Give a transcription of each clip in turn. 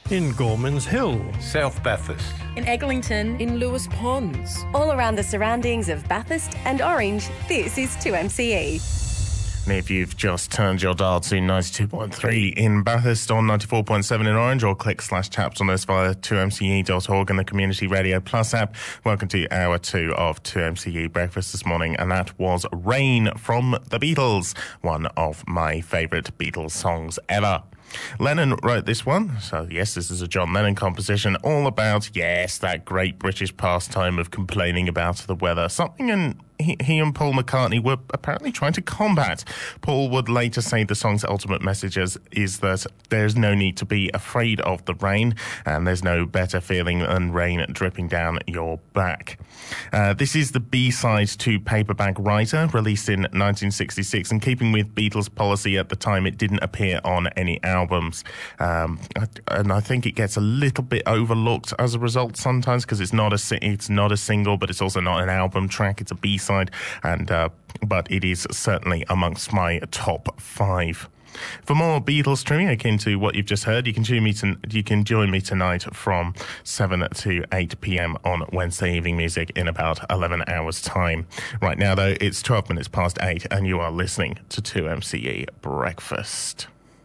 In Gorman's Hill, South Bathurst, in Eglinton, in Lewis Ponds. All around the surroundings of Bathurst and Orange, this is 2MCE. And if you've just turned your dial to 92.3 in Bathurst or 94.7 in Orange, or click/taps on us via 2mce.org and the Community Radio Plus app, welcome to Hour 2 of 2MCE Breakfast this morning. And that was Rain from the Beatles, one of my favourite Beatles songs ever. Lennon wrote this one, so yes, this is a John Lennon composition, all about, yes, that great British pastime of complaining about the weather, something he and Paul McCartney were apparently trying to combat. Paul would later say the song's ultimate message is that there's no need to be afraid of the rain, and there's no better feeling than rain dripping down your back. This is the B-side to Paperback Writer, released in 1966, and keeping with Beatles' policy at the time, it didn't appear on any albums. And I think it gets a little bit overlooked as a result sometimes, because it's not a single, but it's also not an album track. It's a B-side, and but it is certainly amongst my top 5. For more Beatles trivia akin to what you've just heard, you can join me tonight from 7 to 8 p.m. on Wednesday Evening Music in about 11 hours' time. Right now, though, it's 12 minutes past 8, and you are listening to 2MCE Breakfast.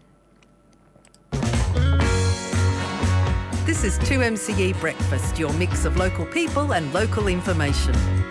This is 2MCE Breakfast, your mix of local people and local information.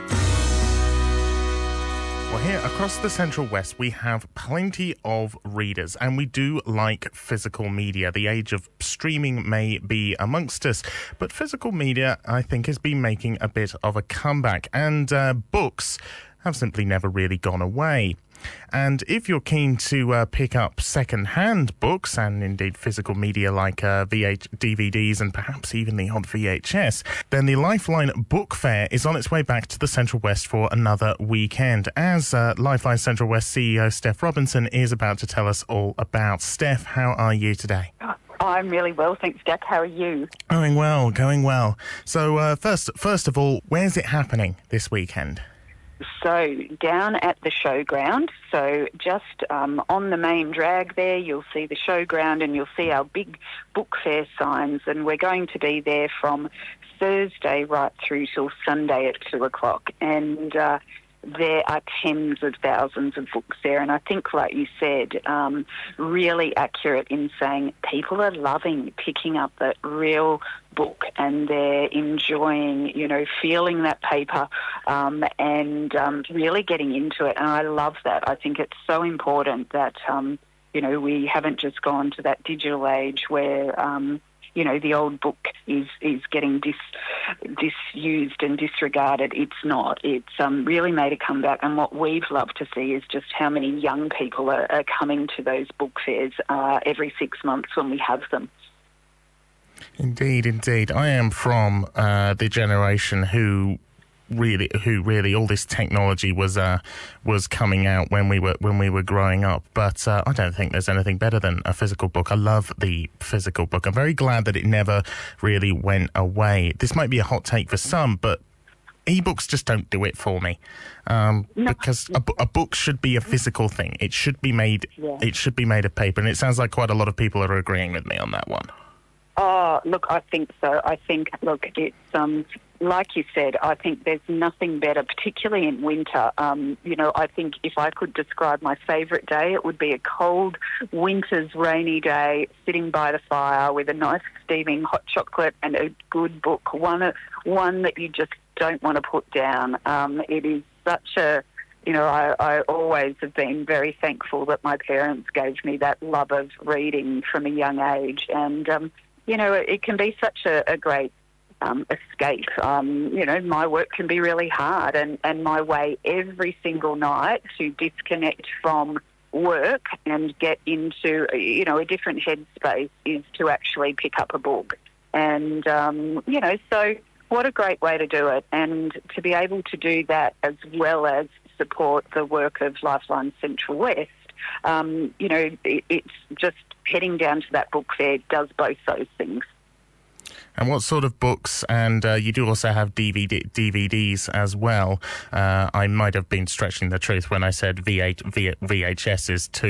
Well, here across the Central West, we have plenty of readers, and we do like physical media. The age of streaming may be amongst us, but physical media, I think, has been making a bit of a comeback, and books have simply never really gone away. And if you're keen to pick up second-hand books, and indeed physical media like DVDs and perhaps even the odd VHS, then the Lifeline Book Fair is on its way back to the Central West for another weekend, as Lifeline Central West CEO Steph Robinson is about to tell us all about. Steph, how are you today? I'm really well, thanks, Jack. How are you? Going well. So first of all, where's it happening this weekend? So, down at the showground, so just on the main drag there, you'll see the showground and you'll see our big book fair signs, and we're going to be there from Thursday right through till Sunday at 2 o'clock, and there are tens of thousands of books there, and I think, like you said, really accurate in saying people are loving picking up that real book, and they're enjoying, feeling that paper and really getting into it. And I love that. I think it's so important that, we haven't just gone to that digital age where, the old book is getting disused and disregarded. It's not. It's really made a comeback, and what we've loved to see is just how many young people are coming to those book fairs every 6 months when we have them. Indeed. I am from the generation who really all this technology was coming out when we were growing up, but I don't think there's anything better than a physical book. I love the physical book. I'm very glad that it never really went away. This might be a hot take for some, but ebooks just don't do it for me, because a book should be a physical thing. It should be made. Yeah. It should be made of paper, and it sounds like quite a lot of people are agreeing with me on that one. Oh, look, I think so. It's like you said, I think there's nothing better, particularly in winter. I think if I could describe my favourite day, it would be a cold winter's rainy day, sitting by the fire with a nice steaming hot chocolate and a good book, one that you just don't want to put down. It is such a... I always have been very thankful that my parents gave me that love of reading from a young age, and it can be such a great escape. My work can be really hard, and my way every single night to disconnect from work and get into, a different headspace is to actually pick up a book. And, so what a great way to do it. And to be able to do that as well as support the work of Lifeline Central West, it's just heading down to that book fair does both those things. And what sort of books? And you do also have DVDs as well. I might have been stretching the truth when I said VHSs too.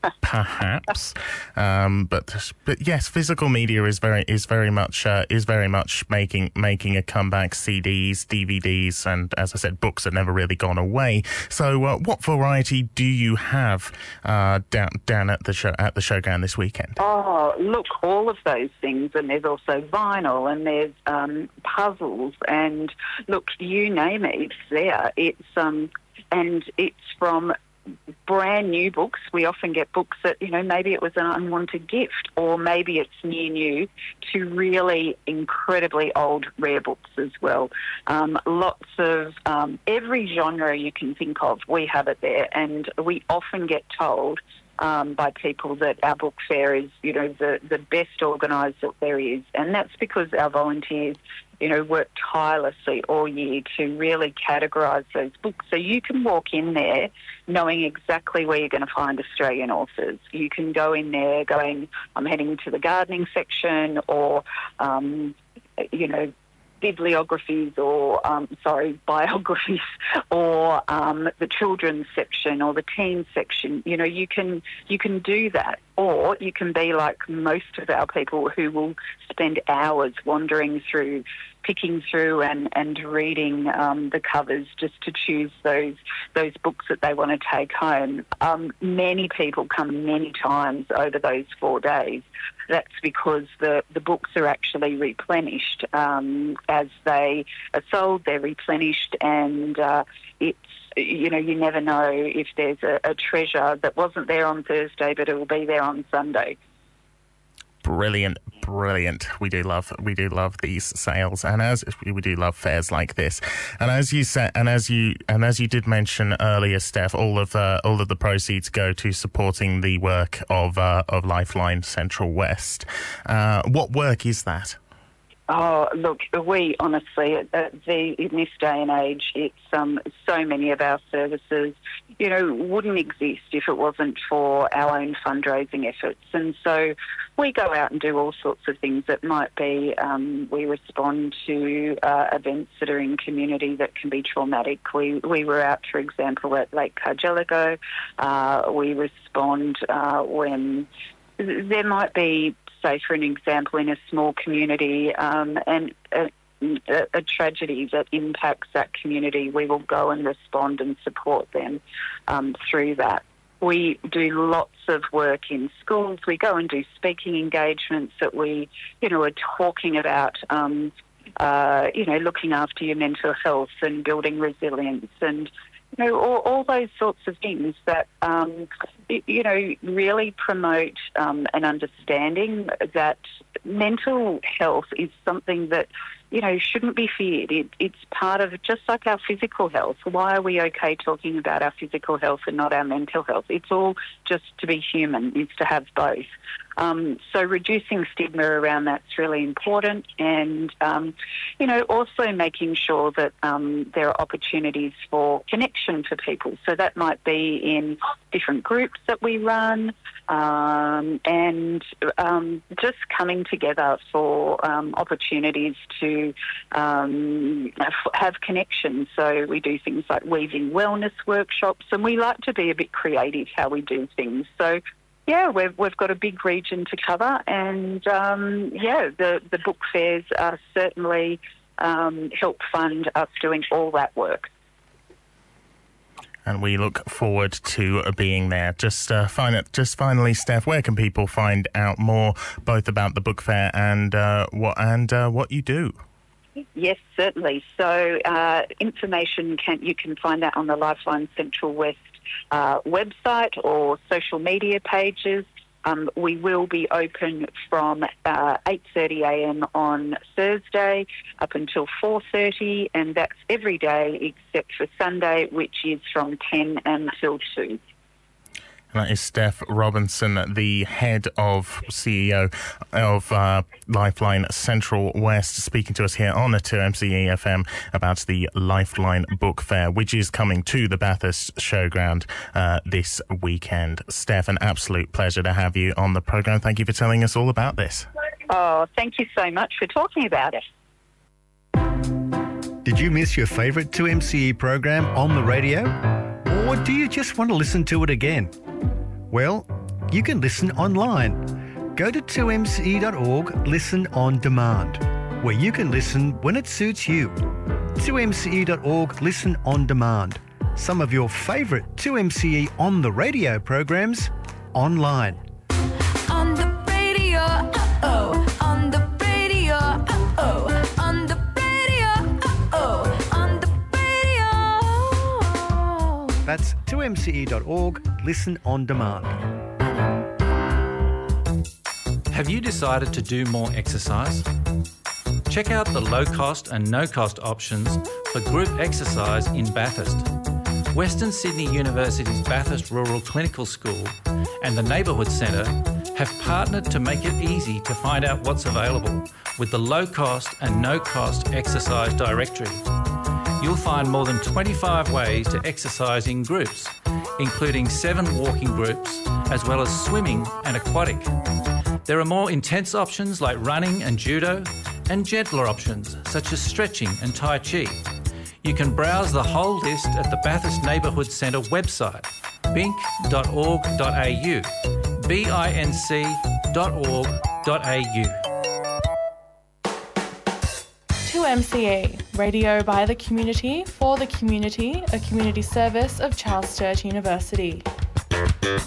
perhaps. But yes, physical media is very much making a comeback. CDs, DVDs, and as I said, books have never really gone away. So, what variety do you have down at the showground this weekend? Oh, look, all of those things, and there's also vinyl, and there's puzzles, and look, you name it, it's there. And it's from brand new books. We often get books that, maybe it was an unwanted gift, or maybe it's new, to really incredibly old rare books as well. Lots of every genre you can think of, we have it there, and we often get told by people that our book fair is, the best organised that there is, and that's because our volunteers work tirelessly all year to really categorise those books. So you can walk in there knowing exactly where you're going to find Australian authors. You can go in there going, I'm heading to the gardening section, or, bibliographies, or biographies, or the children's section, or the teen section. You can do that, or you can be like most of our people who will spend hours wandering through, picking through and reading the covers just to choose those books that they want to take home. Many people come many times over those 4 days. That's because the books are actually replenished as they are sold. They're replenished, and it's you never know if there's a treasure that wasn't there on Thursday, but it will be there on Sunday. Brilliant. We do love these sales, and as we do love fairs like this. And as you said, and as you did mention earlier, Steph, all of the proceeds go to supporting the work of Lifeline Central West. What work is that? Oh, look, we honestly, in this day and age, it's so many of our services, wouldn't exist if it wasn't for our own fundraising efforts. And so we go out and do all sorts of things. That might be, we respond to events that are in community that can be traumatic. We were out, for example, at Lake Cargelligo. We respond when there might be, say, for an example, in a small community, and a tragedy that impacts that community, we will go and respond and support them through that. We do lots of work in schools. We go and do speaking engagements that we, are talking about, looking after your mental health and building resilience, and all those sorts of things that, really promote an understanding that mental health is something that, shouldn't be feared. It's part of, just like our physical health. Why are we okay talking about our physical health and not our mental health? It's all just to be human. It's to have both. So reducing stigma around that's really important, and, also making sure that there are opportunities for connection for people. So that might be in different groups that we run, and just coming together for opportunities to have connections. So we do things like weaving wellness workshops, and we like to be a bit creative how we do things. So yeah, we've got a big region to cover, and the book fairs certainly help fund us doing all that work. And we look forward to being there. Just finally, Steph, where can people find out more, both about the book fair and what you do? Yes, certainly. So information you can find that on the Lifeline Central West website or social media pages. We will be open from 8:30am on Thursday up until 4:30, and that's every day except for Sunday, which is from 10 until 2. And that is Steph Robinson, the head of CEO of Lifeline Central West, speaking to us here on the 2MCE FM about the Lifeline Book Fair, which is coming to the Bathurst Showground this weekend. Steph, an absolute pleasure to have you on the programme. Thank you for telling us all about this. Oh, thank you so much for talking about it. Did you miss your favourite 2MCE program on the radio? Or do you just want to listen to it again? Well, you can listen online. Go to 2mce.org Listen on Demand, where you can listen when it suits you. 2mce.org Listen on Demand. Some of your favourite 2MCE on the radio programs online. On the radio, oh, on the radio, oh, on the radio, oh, on the radio. That's 2mce.org Listen on Demand. Have you decided to do more exercise? Check out the low-cost and no-cost options for group exercise in Bathurst. Western Sydney University's Bathurst Rural Clinical School and the Neighbourhood Centre have partnered to make it easy to find out what's available with the low-cost and no-cost exercise directory. You'll find more than 25 ways to exercise in groups, including 7 walking groups, as well as swimming and aquatic. There are more intense options like running and judo, and gentler options such as stretching and Tai Chi. You can browse the whole list at the Bathurst Neighbourhood Centre website, bink.org.au, binc.org.au. 2MCE, radio by the community, for the community, a community service of Charles Sturt University.